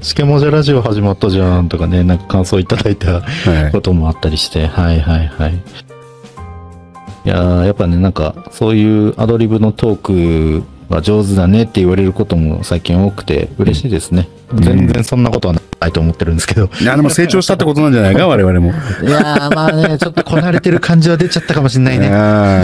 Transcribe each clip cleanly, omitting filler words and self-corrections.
しけもじゃラジオ始まったじゃんとかね、なんか感想いただいたこともあったりして、はいはいはい。いやー、やっぱね、なんか、そういうアドリブのトークが上手だねって言われることも最近多くて嬉しいですね。全然そんなことはないと思ってるんですけど。 いや、でも成長したってことなんじゃないか、我々も。 いやー、まあね、ちょっとこなれてる感じは出ちゃったかもしれないね。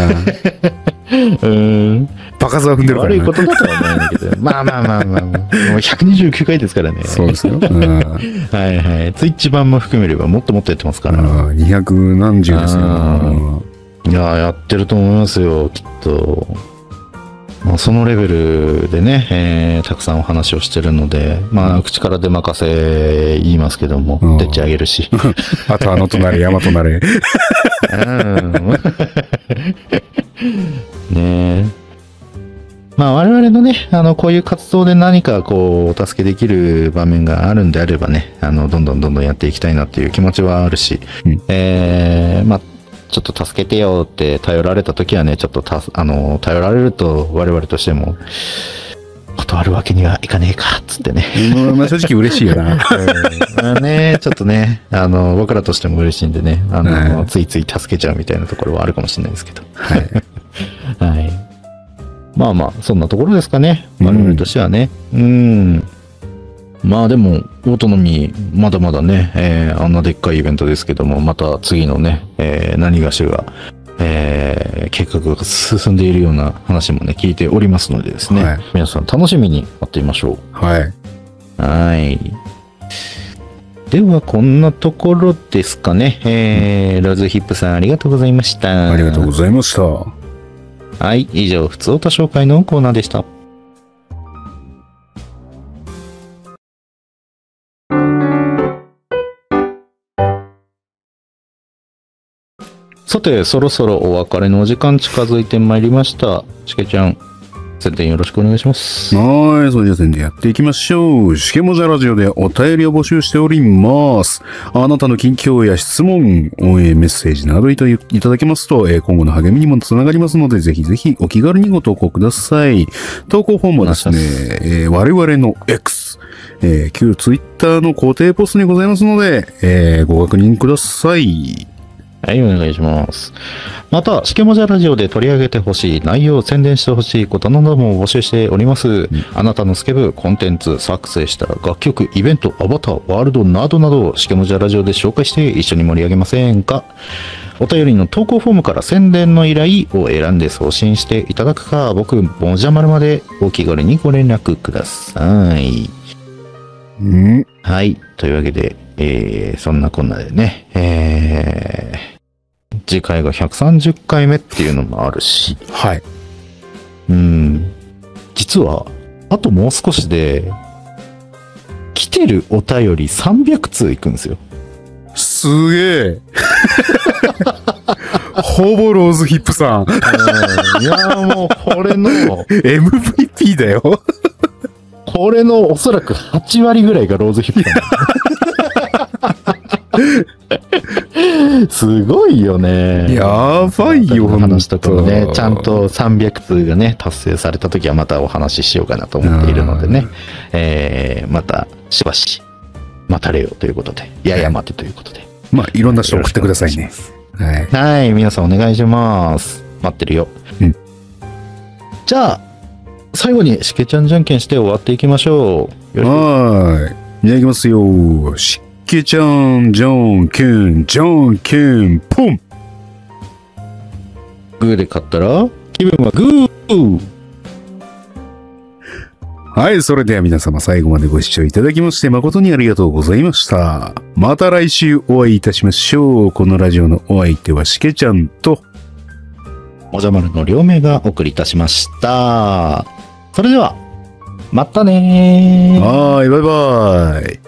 バカずは踏んでるからね。 悪いことだとは思うんだけど。まあまあまあまあ、もう129回ですからね。 そうですよ。 はいはい。ツイッチ版も含めればもっともっとやってますから。 200何十ですよ。 いやー、やってると思いますよ、きっと。まあ、そのレベルでね、たくさんお話をしてるので、まあ、口から出任せ言いますけども、でっちあげるし。 あととなれ、山となれ。 ねえ。まあ、我々のね、こういう活動で何かこう、お助けできる場面があるんであればね、どんどんやっていきたいなっていう気持ちはあるし、まあ、ちょっと助けてよって頼られた時はね、ちょっと頼られると我々としても、断るわけにはいかねえか、つってね。 まあ正直嬉しいよな。 まあね、ちょっとね、僕らとしても嬉しいんでね、ついつい助けちゃうみたいなところはあるかもしれないですけど。はい。はい。まあまあ、そんなところですかね。我々としてはね。まあでも、オートノミー、まだまだね、あんなでっかいイベントですけども、また次のね、何がしが、計画が進んでいるような話もね、聞いておりますのでですね、皆さん楽しみに待ってみましょう。 はい。 はい。では、こんなところですかね。ローズヒップさんありがとうございました。 ありがとうございました。 はい、以上、ふつおた紹介のコーナーでした。さて、そろそろお別れのお時間近づいてまいりました。しけちゃん、宣伝よろしくお願いします。 はい、それじゃあ宣伝やっていきましょう。しけもじゃラジオでお便りを募集しております。あなたの近況や質問、応援メッセージなどいただけますと、今後の励みにもつながりますので、ぜひぜひお気軽にご投稿ください。投稿フォームはですね、我々の X、旧 Twitter の固定ポストにございますので、ご確認ください。 はい、お願いします。また、しけもじゃラジオで取り上げてほしい内容を宣伝してほしいことなども募集しております。あなたのスケブ、コンテンツ、作成した楽曲、イベント、アバター、ワールドなどなど、しけもじゃラジオで紹介して一緒に盛り上げませんか？お便りの投稿フォームから宣伝の依頼を選んで送信していただくか、僕、もじゃまるまでお気軽にご連絡ください。はい。というわけで、そんなこんなでね、次回が130回目っていうのもあるし。 はい。 実は、あともう少しで、来てるお便り300通いくんですよ。 すげえ。ほぼローズヒップさん。 いやもうこれの MVP だよ。 これのおそらく8割ぐらいがローズヒップさん。すごいよね。 やばいよ、 話とかもね、ちゃんと300通がね、達成された時はまたお話ししようかなと思っているのでね、またしばし待たれよということで、やや待てということで。 まあ、いろんな人送ってくださいね。 はい、皆さんお願いします。待ってるよ。じゃあ、最後にしけちゃんじゃんけんして終わっていきましょう。 はい。じゃあいきますよ。しけちゃんじゃんけん、じゃんけん、ポン。 グーで勝ったら、気分はグー。 はい、それでは皆様最後までご視聴いただきまして誠にありがとうございました。また来週お会いいたしましょう。このラジオのお相手はしけちゃんと、 もじゃまるの両名がお送りいたしました。それでは、またねー。 はい、バイバイ。